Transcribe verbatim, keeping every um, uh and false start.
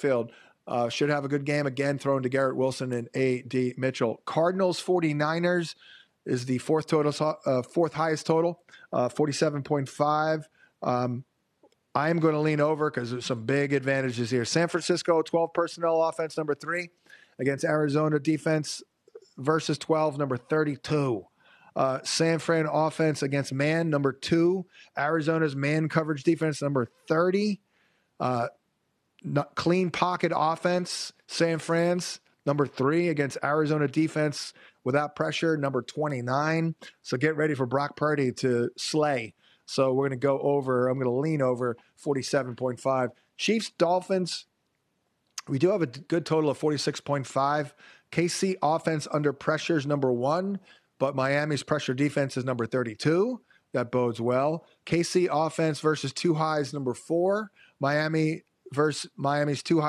backfield. Uh, should have a good game again, thrown to Garrett Wilson and A D Mitchell. Cardinals forty-niners is the fourth total, uh, fourth highest total, uh, forty-seven point five. Um, I am going to lean over because there's some big advantages here. San Francisco, twelve personnel offense, number three, against Arizona defense versus twelve, number thirty-two. Uh, San Fran offense against man, number two. Arizona's man coverage defense, number thirty. Uh, not clean pocket offense, San Fran's number three against Arizona defense without pressure, number twenty-nine. So get ready for Brock Purdy to slay. So we're going to go over, I'm going to lean over forty-seven point five. Chiefs, Dolphins, we do have a good total of forty-six point five. K C offense under pressure is number one, but Miami's pressure defense is number thirty-two. That bodes well. K C offense versus two highs, number four. Miami versus Miami's two high